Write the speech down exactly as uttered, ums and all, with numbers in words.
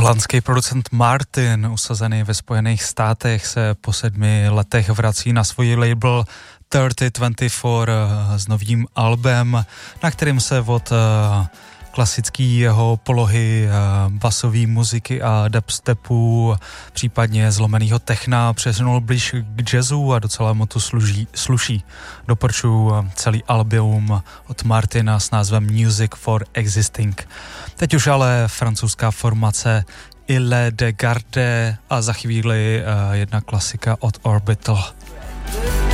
Holandský producent Martin, usazený ve Spojených státech, se po sedmi letech vrací na svůj label třicet dvacet čtyři s novým albem, na kterým se od klasický jeho polohy basové muziky a dubstepu, případně zlomenýho techna, přesunul blíž k jazzu a docela mu to služí, sluší. Doporučuji celý album od Martina s názvem Music for Existing. Teď už ale francouzská formace Ile de Garde a za chvíli jedna klasika od Orbital.